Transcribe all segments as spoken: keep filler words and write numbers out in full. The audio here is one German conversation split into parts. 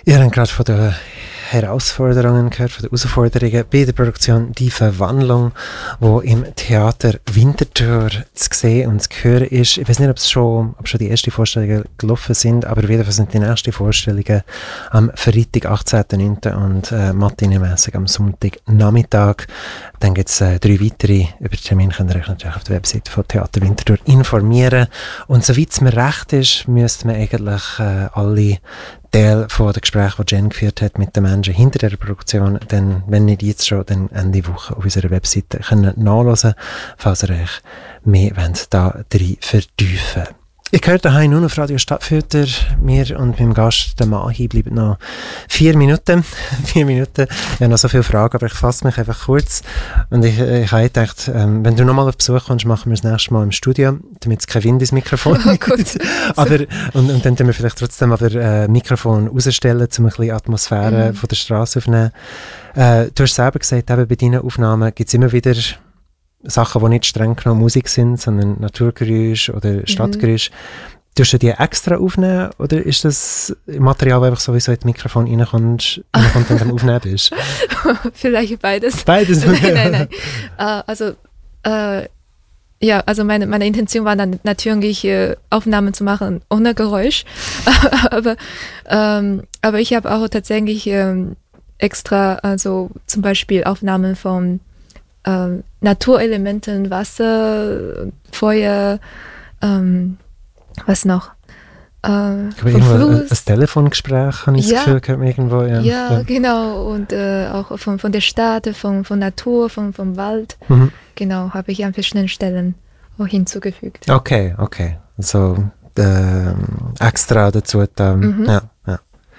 Ihr habt gerade von den Herausforderungen gehört, von den Herausforderungen bei der Produktion «Die Verwandlung», wo im Theater Winterthur zu sehen und zu hören ist. Ich weiß nicht, ob es schon, ob schon die ersten Vorstellungen gelaufen sind, aber auf jeden Fall sind die nächsten Vorstellungen am Freitag, achtzehnten neunten und äh, matineemässig am Sonntagnachmittag. Dann gibt es äh, drei weitere. Über den Termin könnt ihr euch natürlich auf der Website von Theater Winterthur informieren. Und soweit es mir recht ist, müsste man eigentlich äh, alle Teil von den Gesprächen, die Jen geführt hat mit den Menschen hinter der Produktion, dann, wenn nicht jetzt schon, dann Ende Woche auf unserer Webseite können nachhören, falls ihr euch mehr wollt, da drin vertiefen. Ich höre daheim nur auf Radio Stadtfilter. Mir und meinem Gast, der Mahi, bleiben noch vier Minuten. vier Minuten. Ich habe noch so viele Fragen, aber ich fasse mich einfach kurz. Und ich, ich habe gedacht, ähm, wenn du nochmal auf Besuch kommst, machen wir das nächste Mal im Studio, damit es kein Wind ins Mikrofon oh, gut. aber und, und dann tun wir vielleicht trotzdem aber äh, Mikrofon rausstellen, um ein bisschen Atmosphäre mm. von der Straße aufzunehmen. Äh, du hast selber gesagt, eben bei deinen Aufnahmen gibt es immer wieder Sachen, die nicht streng genommen Musik sind, sondern Naturgeräusche oder Stadtgeräusche. Mhm. Tust du die extra aufnehmen oder ist das Material, das einfach sowieso in das Mikrofon reinkommt, reinkommt wenn du am Aufnehmen bist? Vielleicht beides. Beides? nein, nein, nein. Uh, also, uh, ja, also meine, meine Intention war dann natürlich, uh, Aufnahmen zu machen ohne Geräusch. aber, um, aber ich habe auch tatsächlich um, extra, also zum Beispiel Aufnahmen von Ähm, Naturelementen, Wasser, Feuer, ähm, was noch? Äh, irgendwo ein, ein Telefongespräch, habe ich ja, das Gefühl, gehört man irgendwo. Ja, ja, ja. genau. Und äh, auch von, von der Stadt, von, von Natur, von, vom Wald. Mhm. Genau, habe ich an verschiedenen Stellen auch hinzugefügt. Okay, okay. Also äh, extra dazu. Da, mhm. Ja, ja.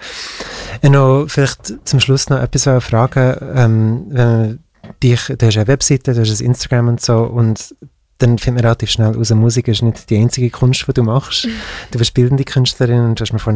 Und noch vielleicht zum Schluss noch etwas fragen, ähm, wenn dich, du hast eine Webseite, du hast ein Instagram und so und dann findet man relativ schnell raus, Musik ist nicht die einzige Kunst, die du machst. Du bist bildende Künstlerin und du hast mir vorhin